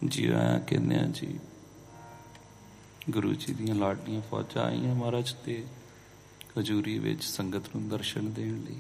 ਜੀ ਆਇਆਂ ਕਹਿੰਦੇ ਆ ਜੀ। ਗੁਰੂ ਜੀ ਦੀਆਂ ਲਾਡਲੀਆਂ ਫੌਜਾਂ ਆਈਆਂ ਮਹਾਰਾਜ ਤੇ ਹਜ਼ੂਰੀ ਵਿੱਚ ਸੰਗਤ ਨੂੰ ਦਰਸ਼ਨ ਦੇਣ ਲਈ।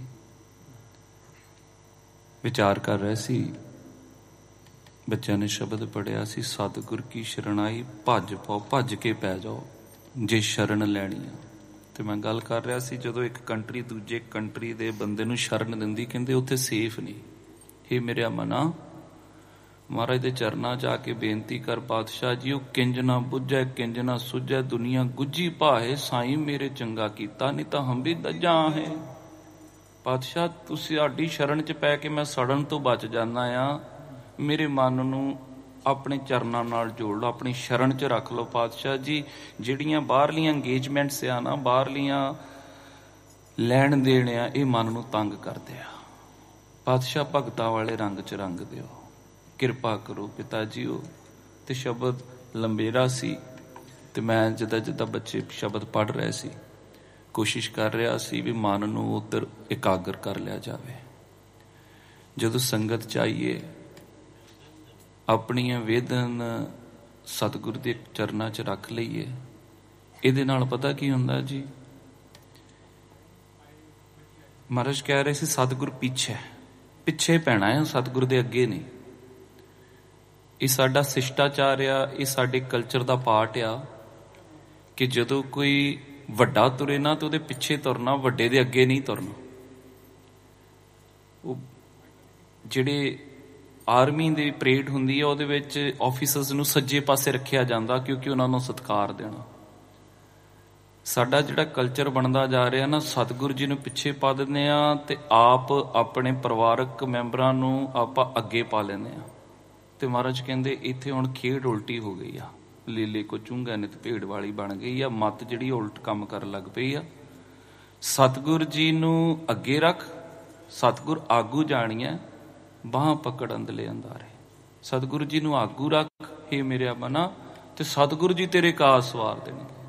ਵਿਚਾਰ ਕਰ ਰਹੇ ਸੀ, ਬੱਚਿਆਂ ਨੇ ਸ਼ਬਦ ਪੜ੍ਹਿਆ ਸੀ, ਸਤਿਗੁਰ ਕੀ ਸ਼ਰਣਾਈ ਭੱਜ ਪਾਓ, ਭੱਜ ਕੇ ਪੈ ਜਾਓ ਜੇ ਸ਼ਰਨ ਲੈਣੀ ਆ। ਤੇ ਮੈਂ ਗੱਲ ਕਰ ਰਿਹਾ ਸੀ, ਜਦੋਂ ਇੱਕ ਕੰਟਰੀ ਦੂਜੇ ਕੰਟਰੀ ਦੇ ਬੰਦੇ ਨੂੰ ਸ਼ਰਨ ਦਿੰਦੀ, ਕਹਿੰਦੇ ਉੱਥੇ ਸੇਫ ਨਹੀਂ। ਇਹ ਮੇਰਿਆ ਮਨਾ, ਮਹਾਰਾਜ ਦੇ ਚਰਨਾਂ ਜਾ ਕੇ ਬੇਨਤੀ ਕਰ, ਪਾਤਸ਼ਾਹ ਜੀ ਉਹ ਕਿੰਜ ਨਾ ਬੁੱਝੈ ਕਿੰਜ ਨਾ ਸੁਝੈ, ਦੁਨੀਆ ਗੁੱਝੀ ਭਾਏ, ਸਾਈਂ ਮੇਰੇ ਚੰਗਾ ਕੀਤਾ, ਨਹੀਂ ਤਾਂ ਹਮ ਵੀ ਦੱਜਾਂ ਹੈ। ਪਾਤਸ਼ਾਹ ਤੁਸੀਂ ਸਾਡੀ ਸ਼ਰਨ 'ਚ ਪੈ ਕੇ ਮੈਂ ਸੜਨ ਤੋਂ ਬਚ ਜਾਂਦਾ ਆ, ਮੇਰੇ ਮਨ ਨੂੰ ਆਪਣੇ ਚਰਨਾਂ ਨਾਲ ਜੋੜ ਲਓ, ਆਪਣੀ ਸ਼ਰਨ 'ਚ ਰੱਖ ਲਓ ਪਾਤਸ਼ਾਹ ਜੀ। ਜਿਹੜੀਆਂ ਬਾਹਰਲੀਆਂ ਅੰਗੇਜਮੈਂਟਸ ਆ ਨਾ, ਬਾਹਰਲੀਆਂ ਲੈਣ ਦੇਣ ਆ, ਇਹ ਮਨ ਨੂੰ ਤੰਗ ਕਰਦੇ ਆ। ਪਾਤਸ਼ਾਹ ਭਗਤਾਂ ਵਾਲੇ ਰੰਗ 'ਚ ਰੰਗ ਦਿਓ, ਕਿਰਪਾ ਕਰੋ ਪਿਤਾ ਜੀ। ਉਹ ਤੇ ਸ਼ਬਦ ਲੰਬੇਰਾ ਸੀ ਤੇ ਮੈਂ ਜਿੱਦਾਂ ਜਿੱਦਾਂ ਬੱਚੇ ਸ਼ਬਦ ਪੜ੍ਹ ਰਹੇ ਸੀ, ਕੋਸ਼ਿਸ਼ ਕਰ ਰਿਹਾ ਸੀ ਵੀ ਮਨ ਨੂੰ ਉੱਧਰ ਇਕਾਗਰ ਕਰ ਲਿਆ ਜਾਵੇ। ਜਦੋਂ ਸੰਗਤ ਚਾਹੀਏ ਆਪਣੀਆਂ ਵੇਦਨ ਸਤਿਗੁਰ ਦੇ ਚਰਨਾਂ 'ਚ ਰੱਖ ਲਈਏ। ਇਹਦੇ ਨਾਲ ਪਤਾ ਕੀ ਹੁੰਦਾ ਜੀ, ਮਹਾਰਾਜ ਕਹਿ ਰਹੇ ਸੀ ਸਤਿਗੁਰ ਪਿੱਛੇ ਪਿੱਛੇ ਪੈਣਾ ਹੈ, ਸਤਿਗੁਰ ਦੇ ਅੱਗੇ ਨਹੀਂ। ਇਹ ਸਾਡਾ ਸਿਸ਼ਟਾਚਾਰ ਆ, ਇਹ ਸਾਡੇ ਕਲਚਰ ਦਾ ਪਾਰਟ ਆ ਕਿ ਜਦੋਂ ਕੋਈ ਵੱਡਾ ਤੁਰੇ ਨਾ ਤਾਂ ਉਹਦੇ ਪਿੱਛੇ ਤੁਰਨਾ, ਵੱਡੇ ਦੇ ਅੱਗੇ ਨਹੀਂ ਤੁਰਨਾ। ਉਹ ਜਿਹੜੇ ਆਰਮੀ ਦੀ ਪਰੇਡ ਹੁੰਦੀ ਆ, ਉਹਦੇ ਵਿੱਚ ਆਫੀਸਰਸ ਨੂੰ ਸੱਜੇ ਪਾਸੇ ਰੱਖਿਆ ਜਾਂਦਾ ਕਿਉਂਕਿ ਉਹਨਾਂ ਨੂੰ ਸਤਿਕਾਰ ਦੇਣਾ। ਸਾਡਾ ਜਿਹੜਾ ਕਲਚਰ ਬਣਦਾ ਜਾ ਰਿਹਾ ਨਾ, ਸਤਿਗੁਰੂ ਜੀ ਨੂੰ ਪਿੱਛੇ ਪਾ ਦਿੰਦੇ ਆ ਤੇ ਆਪ ਆਪਣੇ ਪਰਿਵਾਰਕ ਮੈਂਬਰਾਂ ਨੂੰ ਆਪਾਂ ਅੱਗੇ ਪਾ ਲੈਂਦੇ ਆ। ਤੇ ਮਹਾਰਾਜ ਕਹਿੰਦੇ ਇੱਥੇ ਹੁਣ ਖੇਡ ਉਲਟੀ ਹੋ ਗਈ ਆ, ਲੀਲੇ ਕੋ ਚੁੰਗਾ ਨਿਤ ਭੇਡ ਵਾਲੀ ਬਣ ਗਈ ਆ। ਮੱਤ ਜਿਹੜੀ ਉਲਟ ਕੰਮ ਕਰਨ ਲੱਗ ਪਈ ਆ। ਸਤਿਗੁਰ ਜੀ ਨੂੰ ਅੱਗੇ ਰੱਖ, ਸਤਿਗੁਰ ਆਗੂ ਜਾਣੀਆਂ, ਬਾਹਾਂ ਪਕੜ ਅੰਦਲੇ ਅੰਦਾਰੇ। ਸਤਿਗੁਰੂ ਜੀ ਨੂੰ ਆਗੂ ਰੱਖ, ਹੇ ਮੇਰਿਆ ਮਨਾ, ਤੇ ਸਤਿਗੁਰੂ ਜੀ ਤੇਰੇ ਕਾਜ ਸਵਾਰ ਦੇਣਗੇ।